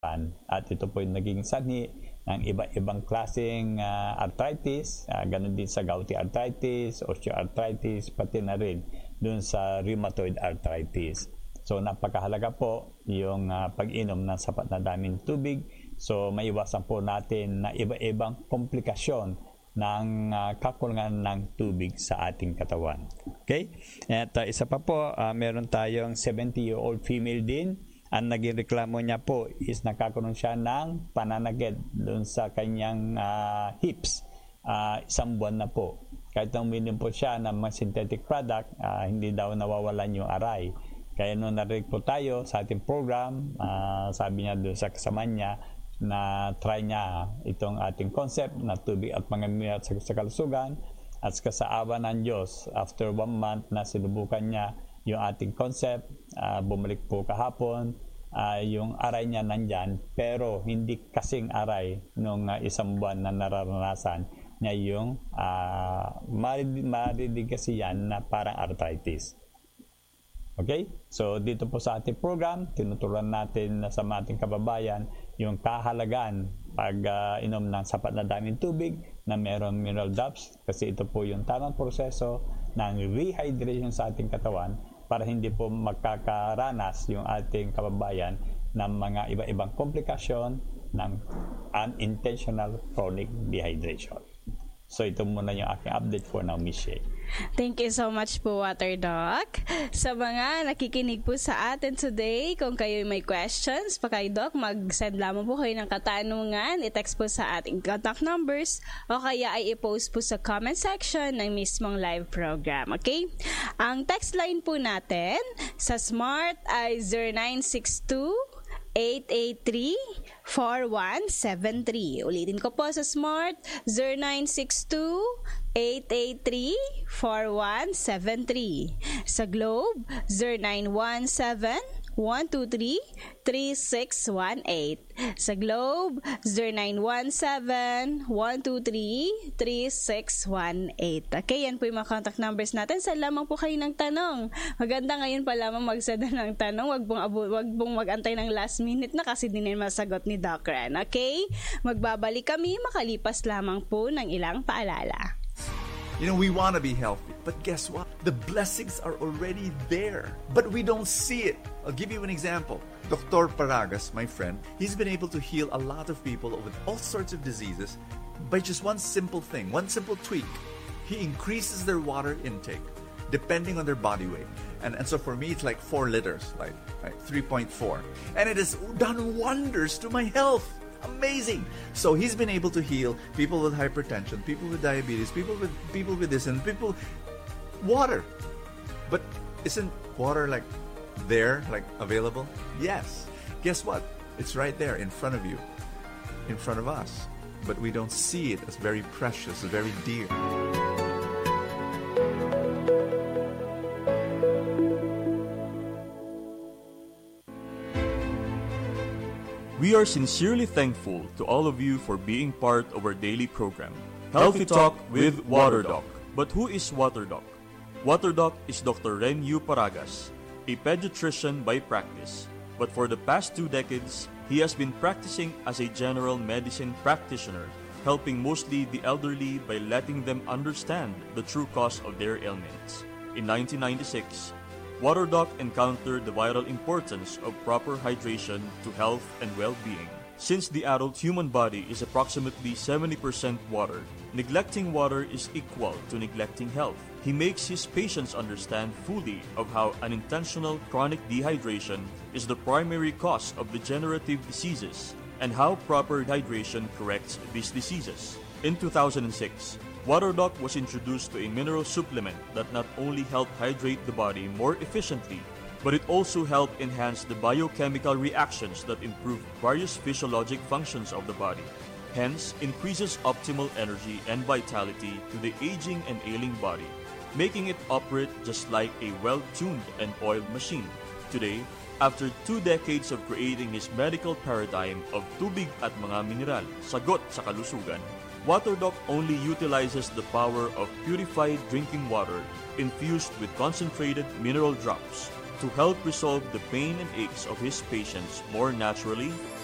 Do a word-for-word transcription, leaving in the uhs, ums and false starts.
At ito po yung naging sanhi ng iba-ibang klaseng uh, arthritis, uh, ganun din sa gouty arthritis, osteoarthritis, pati na rin dun sa rheumatoid arthritis. So napakahalaga po yung uh, pag-inom ng sapat na daming tubig. So maiwasan po natin na iba-ibang komplikasyon ng uh, kakulangan ng tubig sa ating katawan. Okay? At uh, isa pa po, uh, meron tayong seventy-year-old female din. Ang naging reklamo niya po is nakakaroon siya ng pananakit doon sa kanyang uh, hips. Uh, isang buwan na po. Kahit nang uminom po siya ng mga synthetic product, uh, hindi daw nawawalan yung aray. Kaya nung narinig po tayo sa ating program, uh, sabi niya doon sa kasama niya na try niya itong ating concept na tubig at mga mineral sa, sa kalusugan. At sa awa ng Diyos, after one month na sinubukan niya yung ating concept, uh, bumalik po kahapon, uh, yung aray niya nandyan, pero hindi kasing aray nung uh, isang buwan na nararanasan niya yung uh, marinig kasi yan na parang arthritis. Okay? So dito po sa ating program, tinuturuan natin sa ating kababayan yung kahalagaan pag uh, inom ng sapat na daming tubig na meron mineral drops, kasi ito po yung tamang proseso ng rehydration sa ating katawan para hindi po magkakaranas yung ating kababayan ng mga iba-ibang komplikasyon ng unintentional chronic dehydration. So ito muna yung aking update for now, Miss Shay. Thank you so much po, Water Doc. Sa mga nakikinig po sa atin today, kung kayo may questions pa kay Doc, mag-send lamang po kayo ng katanungan, i-text po sa ating contact numbers, o kaya ay i-post po sa comment section ng mismong live program. Okay? Ang text line po natin sa Smart ay zero nine six two, eight eight three, four one seven three. Ulitin ko po sa Smart, zero nine six two, eight eight three, four one seven three. Sa Globe, zero nine one seven, one two three, three six one eight. Sa Globe, zero nine one seven, one two three, three six one eight. Okay, yan po yung mga contact numbers natin. Sa lamang po kayo ng tanong. Maganda ngayon pa lamang magsada ng tanong. Wag pong, abu- wag pong mag-antay ng last minute na kasi din yung masagot ni Doc Ren. Okay? Magbabalik kami makalipas lamang po ng ilang paalala. You know, we want to be healthy, but guess what? The blessings are already there, but we don't see it. I'll give you an example. Doctor Paragas, my friend, he's been able to heal a lot of people with all sorts of diseases by just one simple thing, one simple tweak. He increases their water intake depending on their body weight. And, and so for me, it's like four liters, like, like three point four. And it has done wonders to my health. Amazing. So he's been able to heal people with hypertension, people with diabetes, people with people with this, and people water. But isn't water like there, like available? Yes. Guess what? It's right there in front of you, in front of us. But we don't see it as very precious, very dear. We are sincerely thankful to all of you for being part of our daily program, Healthy Talk with Water Doc. But who is Water Doc? Water Doc is Doctor Ren Yu Paragas, a pediatrician by practice. But for the past two decades, he has been practicing as a general medicine practitioner, helping mostly the elderly by letting them understand the true cause of their ailments. In nineteen ninety-six, Water Doc encountered the vital importance of proper hydration to health and well-being. Since the adult human body is approximately seventy percent water, neglecting water is equal to neglecting health. He makes his patients understand fully of how unintentional chronic dehydration is the primary cause of degenerative diseases and how proper hydration corrects these diseases. In two thousand six, Water Doc was introduced to a mineral supplement that not only helped hydrate the body more efficiently, but it also helped enhance the biochemical reactions that improve various physiologic functions of the body, hence increases optimal energy and vitality to the aging and ailing body, making it operate just like a well-tuned and oiled machine. Today, after two decades of creating his medical paradigm of tubig at mga mineral, sagot sa kalusugan, Water Doc only utilizes the power of purified drinking water infused with concentrated mineral drops to help resolve the pain and aches of his patients more naturally